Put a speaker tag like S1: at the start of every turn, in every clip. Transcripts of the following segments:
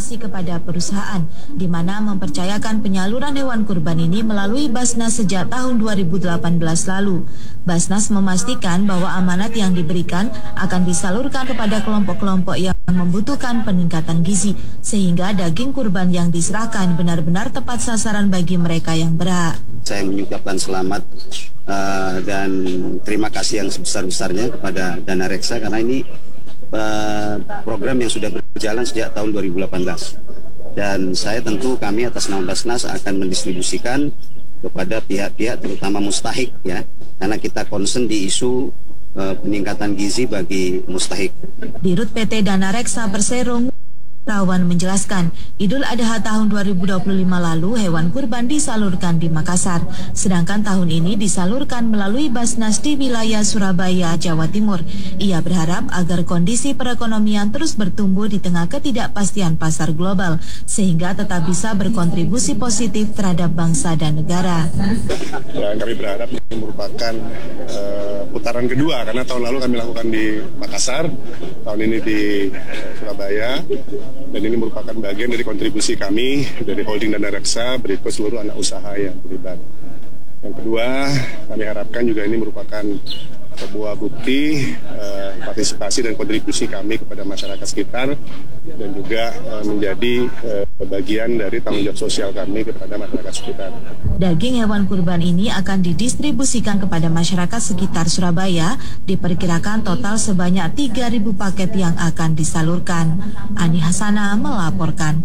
S1: informasi kepada perusahaan, di mana mempercayakan penyaluran hewan kurban ini melalui Basnas sejak tahun 2018 lalu. Basnas memastikan bahwa amanat yang diberikan akan disalurkan kepada kelompok-kelompok yang membutuhkan peningkatan gizi, sehingga daging kurban yang diserahkan benar-benar tepat sasaran bagi mereka yang berhak.
S2: Saya mengucapkan selamat dan terima kasih yang sebesar-besarnya kepada Dana Reksa karena ini program yang sudah berjalan sejak tahun 2018 dan kami atas nama Basnas akan mendistribusikan kepada pihak-pihak terutama mustahik ya, karena kita concern di isu peningkatan gizi bagi mustahik.
S1: Dirut PT Dana Reksa Persero Rawan menjelaskan, Idul Adha tahun 2025 lalu hewan kurban disalurkan di Makassar, sedangkan tahun ini disalurkan melalui Basnas di wilayah Surabaya, Jawa Timur. Ia berharap agar kondisi perekonomian terus bertumbuh di tengah ketidakpastian pasar global, sehingga tetap bisa berkontribusi positif terhadap bangsa dan negara.
S3: Dan kami berharap ini merupakan putaran kedua, karena tahun lalu kami lakukan di Makassar, tahun ini di Surabaya. Dan ini merupakan bagian dari kontribusi kami dari holding Dana Reksa berikut seluruh anak usaha yang terlibat. Yang kedua, kami harapkan juga ini merupakan sebuah bukti partisipasi dan kontribusi kami kepada masyarakat sekitar dan juga menjadi bagian dari tanggung jawab sosial kami kepada masyarakat sekitar.
S1: Daging hewan kurban ini akan didistribusikan kepada masyarakat sekitar Surabaya, diperkirakan total sebanyak 3.000 paket yang akan disalurkan. Ani Hasana melaporkan.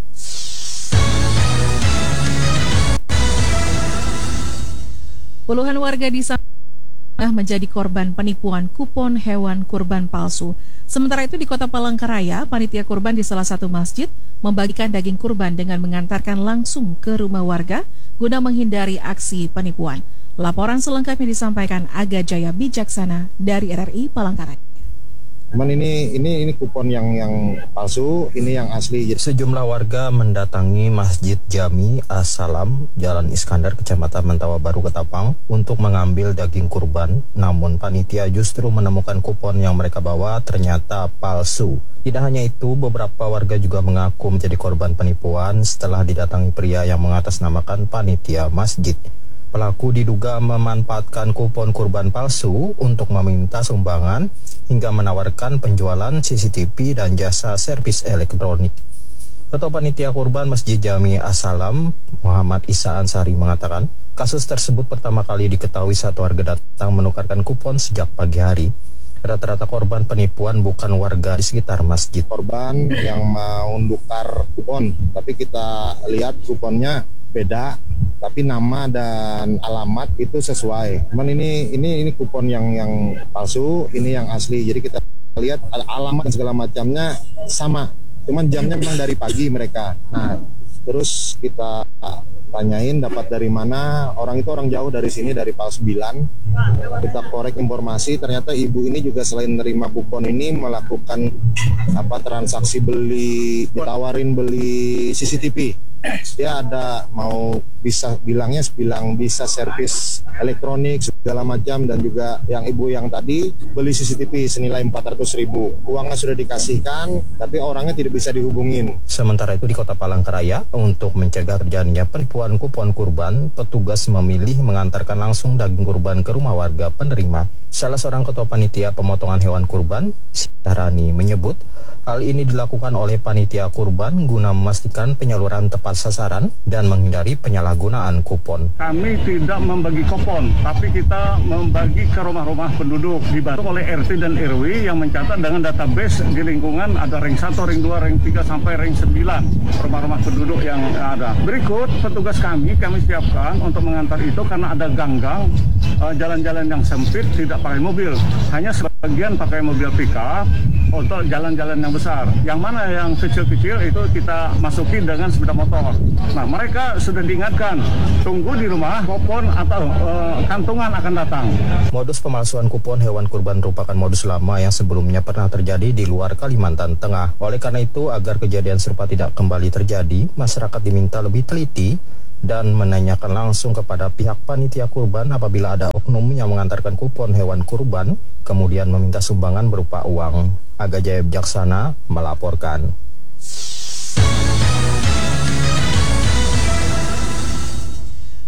S4: Puluhan warga di sana menjadi korban penipuan kupon hewan kurban palsu. Sementara itu di Kota Palangkaraya, panitia kurban di salah satu masjid membagikan daging kurban dengan mengantarkan langsung ke rumah warga guna menghindari aksi penipuan. Laporan selengkapnya disampaikan Aga Jaya Bijaksana dari RRI Palangkaraya.
S5: Cuman ini kupon yang palsu, ini yang asli.
S6: Sejumlah warga mendatangi Masjid Jami As-Salam, Jalan Iskandar, Kecamatan Mentawa Baru, Ketapang, untuk mengambil daging kurban. Namun panitia justru menemukan kupon yang mereka bawa ternyata palsu. Tidak hanya itu, beberapa warga juga mengaku menjadi korban penipuan setelah didatangi pria yang mengatasnamakan panitia masjid. Pelaku diduga memanfaatkan kupon kurban palsu untuk meminta sumbangan hingga menawarkan penjualan CCTV dan jasa servis elektronik. Ketua Panitia Kurban Masjid Jami As-Salam, Muhammad Isa Ansari mengatakan, kasus tersebut pertama kali diketahui saat warga datang menukarkan kupon sejak pagi hari. Rata-rata korban penipuan bukan warga di sekitar masjid.
S5: Korban yang mau nukar kupon, tapi kita lihat kuponnya beda, tapi nama dan alamat itu sesuai. Cuman ini kupon yang palsu, ini yang asli. Jadi kita lihat alamat dan segala macamnya sama. Cuman jamnya memang dari pagi mereka. Nah, terus kita tanyain dapat dari mana. Orang itu orang jauh dari sini, dari Pal 9. Kita korek informasi, ternyata ibu ini juga selain menerima kupon ini melakukan transaksi ditawarin beli CCTV. Dia ada mau bilang bisa servis elektronik segala macam, dan juga yang ibu yang tadi beli CCTV senilai 400.000. Uangnya sudah dikasihkan, tapi orangnya tidak bisa dihubungin.
S6: Sementara itu di Kota Palangkaraya, untuk mencegah terjadinya penipuan kupon kurban, petugas memilih mengantarkan langsung daging kurban ke rumah warga penerima. Salah seorang ketua panitia pemotongan hewan kurban, Sitarani, menyebut hal ini dilakukan oleh panitia kurban guna memastikan penyaluran tepat sasaran dan menghindari penyalahgunaan kupon.
S7: Kami tidak membagi kupon, tapi kita membagi ke rumah-rumah penduduk, dibantu oleh RT dan RW yang mencatat dengan database di lingkungan ada ring 1, ring 2, ring 3 sampai ring 9 rumah-rumah penduduk yang ada. Berikut petugas kami siapkan untuk mengantar itu karena ada gang-gang, jalan-jalan yang sempit tidak pakai mobil, hanya sebagian pakai mobil pickup untuk jalan-jalan yang besar. Yang mana yang kecil-kecil itu kita masukin dengan sepeda motor. Nah, mereka sudah diingatkan, tunggu di rumah, kupon atau kantongan akan datang.
S6: Modus pemalsuan kupon hewan kurban merupakan modus lama yang sebelumnya pernah terjadi di luar Kalimantan Tengah. Oleh karena itu, agar kejadian serupa tidak kembali terjadi, masyarakat diminta lebih teliti dan menanyakan langsung kepada pihak panitia kurban apabila ada oknum yang mengantarkan kupon hewan kurban, kemudian meminta sumbangan berupa uang. Aga Jaya Bijaksana melaporkan.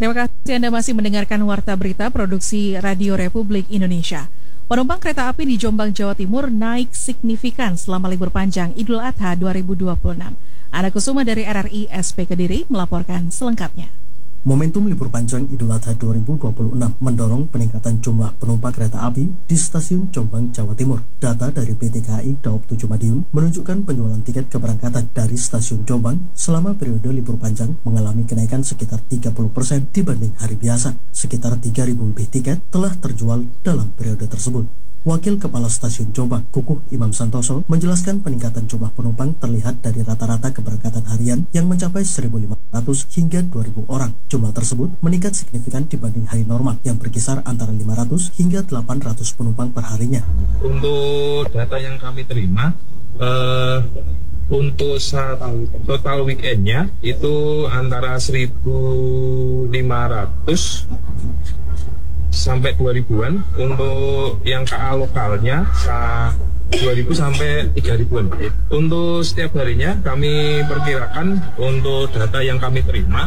S4: Terima kasih Anda masih mendengarkan Warta Berita Produksi Radio Republik Indonesia. Penumpang kereta api di Jombang, Jawa Timur naik signifikan selama libur panjang Idul Adha 2026. Ana Kusuma dari RRI SP Kediri melaporkan selengkapnya.
S8: Momentum libur panjang Idul Adha 2026 mendorong peningkatan jumlah penumpang kereta api di stasiun Jombang, Jawa Timur. Data dari PT KAI Daob 7 Madiun menunjukkan penjualan tiket keberangkatan dari stasiun Jombang selama periode libur panjang mengalami kenaikan sekitar 30% dibanding hari biasa. Sekitar 3.000 lebih tiket telah terjual dalam periode tersebut. Wakil Kepala Stasiun Jombang, Kukuh Imam Santoso, menjelaskan peningkatan jumlah penumpang terlihat dari rata-rata keberangkatan harian yang mencapai 1.500 hingga 2.000 orang. Jumlah tersebut meningkat signifikan dibanding hari normal yang berkisar antara 500 hingga 800 penumpang per harinya.
S9: Untuk data yang kami terima, untuk total weekendnya itu antara 1.500 sampai 2.000-an. Untuk yang KA lokalnya 2.000 sampai 3.000-an. Untuk setiap harinya kami perkirakan untuk data yang kami terima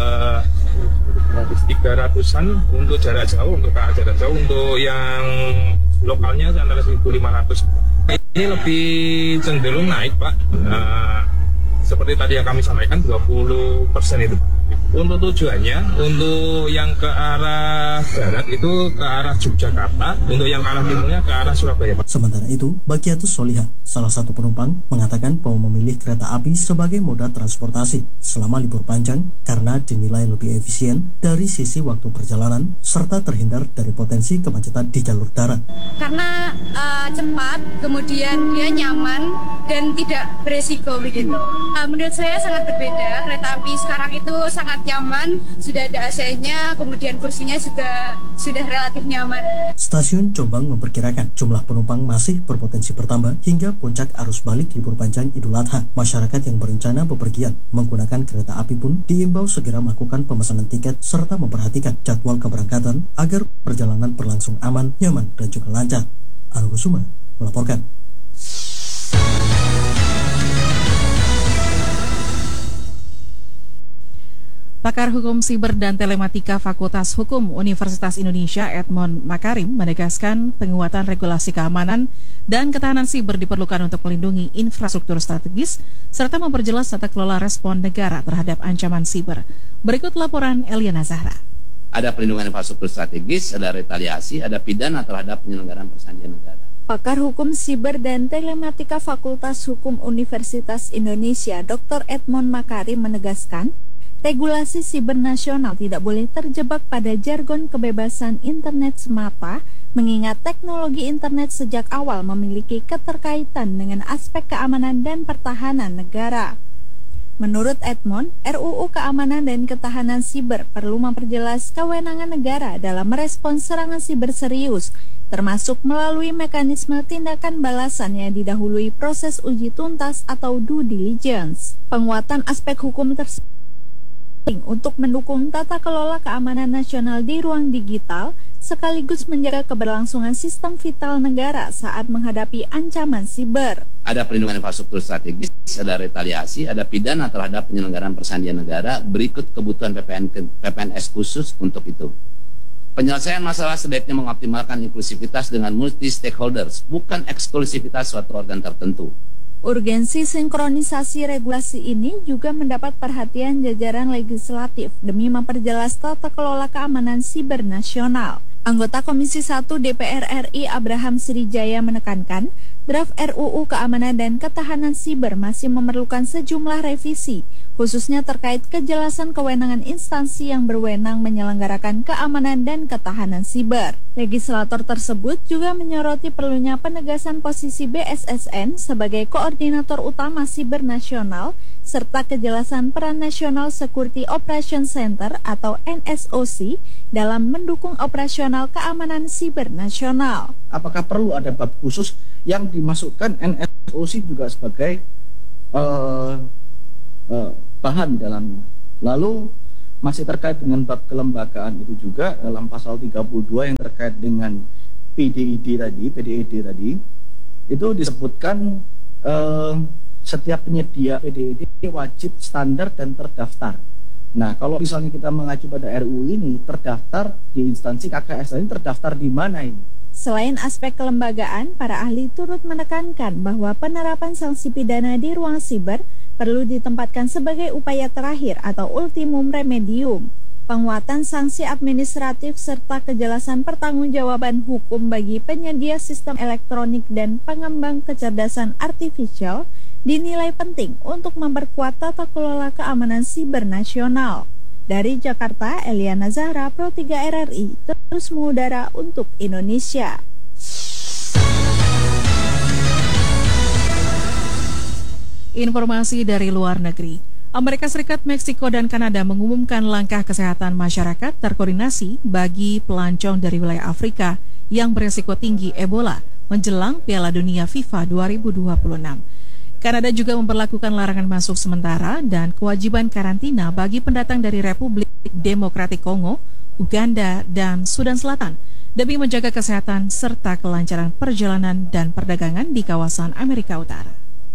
S9: 300-an untuk jarak jauh, untuk KA jarak jauh. Untuk yang lokalnya antara 1.500. Ini lebih cenderung naik, Pak. Seperti tadi yang kami sampaikan 20% itu. Untuk tujuannya, untuk yang ke arah barat itu ke arah Yogyakarta, untuk yang ke arah timurnya ke arah Surabaya.
S8: Sementara itu, Bakiatus Soliha, salah satu penumpang, mengatakan bahwa memilih kereta api sebagai moda transportasi selama libur panjang karena dinilai lebih efisien dari sisi waktu perjalanan serta terhindar dari potensi kemacetan di jalur darat.
S10: Karena cepat, kemudian dia nyaman dan tidak beresiko begitu. Menurut saya sangat berbeda. Kereta api sekarang itu sangat nyaman, sudah ada AC-nya, kemudian kursinya juga sudah relatif nyaman.
S8: Stasiun Jombang memperkirakan jumlah penumpang masih berpotensi bertambah hingga puncak arus balik libur panjang Idul Adha. Masyarakat yang berencana bepergian menggunakan kereta api pun diimbau segera melakukan pemesanan tiket serta memperhatikan jadwal keberangkatan agar perjalanan berlangsung aman, nyaman, dan juga lancar. Ana Kusuma melaporkan.
S4: Pakar Hukum Siber dan Telematika Fakultas Hukum Universitas Indonesia Edmond Makarim menegaskan penguatan regulasi keamanan dan ketahanan siber diperlukan untuk melindungi infrastruktur strategis serta memperjelas tata kelola respon negara terhadap ancaman siber. Berikut laporan Eliana Zahra.
S11: Ada perlindungan infrastruktur strategis, ada retaliasi, ada pidana terhadap penyelenggaraan persandian negara.
S12: Pakar Hukum Siber dan Telematika Fakultas Hukum Universitas Indonesia Dr. Edmond Makarim menegaskan, regulasi siber nasional tidak boleh terjebak pada jargon kebebasan internet semata, mengingat teknologi internet sejak awal memiliki keterkaitan dengan aspek keamanan dan pertahanan negara. Menurut Edmond, RUU Keamanan dan Ketahanan Siber perlu memperjelas kewenangan negara dalam merespons serangan siber serius, termasuk melalui mekanisme tindakan balasan yang didahului proses uji tuntas atau due diligence. Penguatan aspek hukum tersebut untuk mendukung tata kelola keamanan nasional di ruang digital, sekaligus menjaga keberlangsungan sistem vital negara saat menghadapi ancaman siber.
S11: Ada perlindungan infrastruktur strategis, ada retaliasi, ada pidana terhadap penyelenggaraan persandian negara. Berikut kebutuhan PPNS khusus untuk itu. Penyelesaian masalah sebaiknya mengoptimalkan inklusivitas dengan multi stakeholders, bukan eksklusivitas suatu organ tertentu.
S12: Urgensi sinkronisasi regulasi ini juga mendapat perhatian jajaran legislatif demi memperjelas tata kelola keamanan siber nasional. Anggota Komisi 1 DPR RI Abraham Srijaya menekankan, draft RUU Keamanan dan Ketahanan Siber masih memerlukan sejumlah revisi, khususnya terkait kejelasan kewenangan instansi yang berwenang menyelenggarakan keamanan dan ketahanan siber. Legislator tersebut juga menyoroti perlunya penegasan posisi BSSN sebagai koordinator utama siber nasional, serta kejelasan peran National Security Operation Center atau NSOC dalam mendukung operasional keamanan siber nasional.
S13: Apakah perlu ada bab khusus yang dimasukkan NSOC juga sebagai bahan dalamnya? Lalu masih terkait dengan bab kelembagaan itu juga dalam pasal 32 yang terkait dengan PDID tadi itu disebutkan setiap penyedia PDID wajib standar dan terdaftar. Nah, kalau misalnya kita mengacu pada RUU ini, terdaftar di instansi KKS ini terdaftar di mana ini?
S12: Selain aspek kelembagaan, para ahli turut menekankan bahwa penerapan sanksi pidana di ruang siber perlu ditempatkan sebagai upaya terakhir atau ultimum remedium. Penguatan sanksi administratif serta kejelasan pertanggungjawaban hukum bagi penyedia sistem elektronik dan pengembang kecerdasan artifisial dinilai penting untuk memperkuat tata kelola keamanan siber nasional. Dari Jakarta, Eliana Zahra, Pro 3 RRI, terus mengudara untuk Indonesia.
S4: Informasi dari luar negeri. Amerika Serikat, Meksiko, dan Kanada mengumumkan langkah kesehatan masyarakat terkoordinasi bagi pelancong dari wilayah Afrika yang beresiko tinggi Ebola menjelang Piala Dunia FIFA 2026. Kanada juga memberlakukan larangan masuk sementara dan kewajiban karantina bagi pendatang dari Republik Demokratik Kongo, Uganda, dan Sudan Selatan demi menjaga kesehatan serta kelancaran perjalanan dan perdagangan di kawasan Amerika Utara.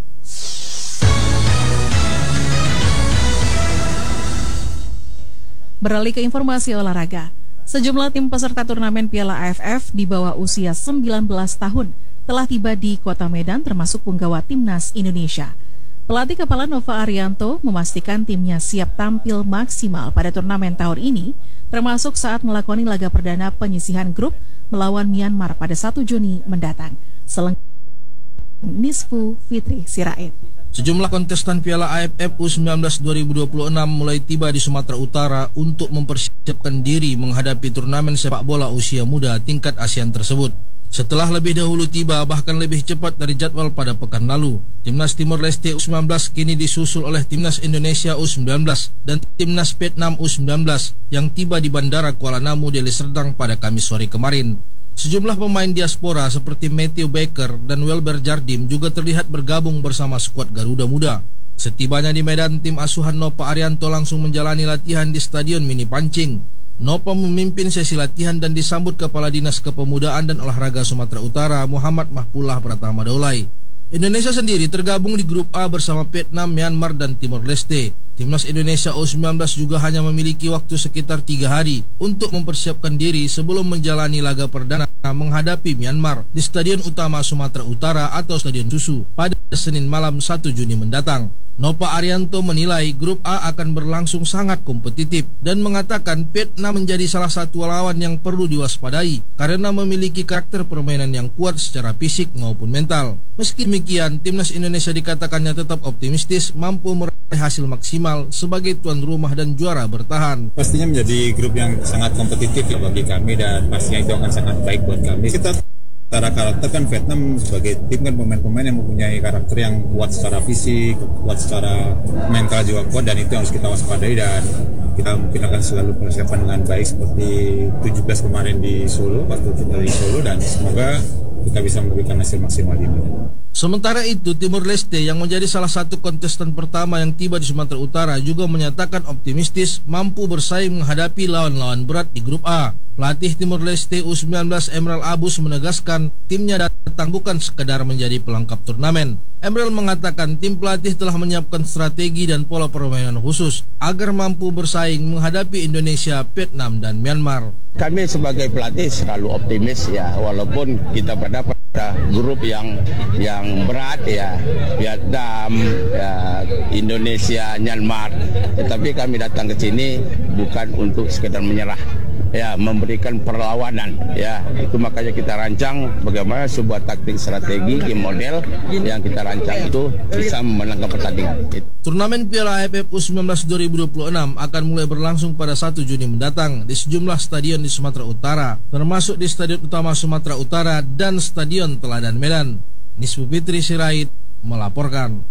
S4: Beralih ke informasi olahraga. Sejumlah tim peserta turnamen Piala AFF di bawah usia 19 tahun telah tiba di Kota Medan termasuk punggawa Timnas Indonesia. Pelatih kepala Nova Arianto memastikan timnya siap tampil maksimal pada turnamen tahun ini, termasuk saat melakoni laga perdana penyisihan grup melawan Myanmar pada 1 Juni mendatang. Selengkapnya Nisfu Fitri Sirait.
S14: Sejumlah kontestan Piala AFF U19 2026 mulai tiba di Sumatera Utara untuk mempersiapkan diri menghadapi turnamen sepak bola usia muda tingkat ASEAN tersebut. Setelah lebih dahulu tiba, bahkan lebih cepat dari jadwal pada pekan lalu, Timnas Timor Leste U19 kini disusul oleh Timnas Indonesia U19 dan Timnas Vietnam U19 yang tiba di Bandara Kuala Namu, Deli Serdang pada Kamis sore kemarin. Sejumlah pemain diaspora seperti Matthew Baker dan Welber Jardim juga terlihat bergabung bersama skuad Garuda Muda. Setibanya di Medan, tim asuhan Nova Arianto langsung menjalani latihan di Stadion Mini Pancing. Nova memimpin sesi latihan dan disambut Kepala Dinas Kepemudaan dan Olahraga Sumatera Utara Muhammad Mahpullah Pratama Daulay. Indonesia sendiri tergabung di grup A bersama Vietnam, Myanmar, dan Timor Leste. Timnas Indonesia U19 juga hanya memiliki waktu sekitar 3 hari untuk mempersiapkan diri sebelum menjalani laga perdana menghadapi Myanmar di Stadion Utama Sumatera Utara atau Stadion Susu pada Senin malam 1 Juni mendatang. Nova Arianto menilai grup A akan berlangsung sangat kompetitif dan mengatakan Vietnam menjadi salah satu lawan yang perlu diwaspadai karena memiliki karakter permainan yang kuat secara fisik maupun mental. Meski demikian, Timnas Indonesia dikatakannya tetap optimistis mampu meraih hasil maksimal sebagai tuan rumah dan juara bertahan.
S15: Pastinya menjadi grup yang sangat kompetitif bagi kami dan pastinya itu akan sangat baik buat kami. Kita secara karakter kan Vietnam sebagai tim kan pemain-pemain yang mempunyai karakter yang kuat secara fisik, kuat secara mental juga kuat, dan itu harus kita waspadai dan kita mungkin akan selalu persiapan dengan baik seperti 17 kemarin di Solo, waktu kita di Solo, dan semoga kita bisa memberikan hasil maksimal ini.
S14: Sementara itu, Timor Leste yang menjadi salah satu kontestan pertama yang tiba di Sumatera Utara juga menyatakan optimistis mampu bersaing menghadapi lawan-lawan berat di grup A. Pelatih Timor Leste U19 Emral Abus menegaskan timnya datang bukan sekedar menjadi pelengkap turnamen. Emral mengatakan tim pelatih telah menyiapkan strategi dan pola permainan khusus agar mampu bersaing menghadapi Indonesia, Vietnam, dan Myanmar.
S16: Kami sebagai pelatih selalu optimis ya, walaupun kita pada grup yang berat ya, Vietnam, ya, Indonesia, Myanmar. Tetapi kami datang ke sini bukan untuk sekedar menyerah, ya, memberikan perlawanan, ya. Itu makanya kita rancang bagaimana sebuah taktik strategi game model yang kita rancang itu bisa memenangkan pertandingan.
S14: Turnamen Piala AFF U19 2026 akan mulai berlangsung pada 1 Juni mendatang di sejumlah stadion di Sumatera Utara, termasuk di Stadion Utama Sumatera Utara dan Stadion Teladan Medan. Nisfu Fitri Sirait melaporkan.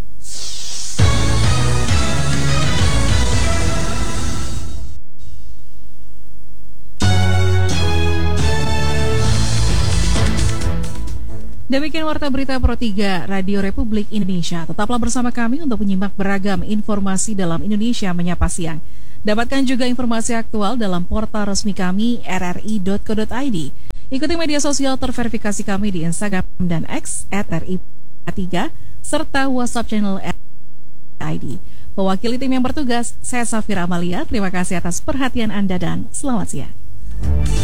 S4: Demikian Warta Berita Pro 3 Radio Republik Indonesia. Tetaplah bersama kami untuk menyimak beragam informasi dalam Indonesia Menyapa Siang. Dapatkan juga informasi aktual dalam portal resmi kami rri.co.id. Ikuti media sosial terverifikasi kami di Instagram dan X @RI3 serta WhatsApp channel RRI. Mewakili tim yang bertugas, saya Safira Amalia. Terima kasih atas perhatian Anda dan selamat siang.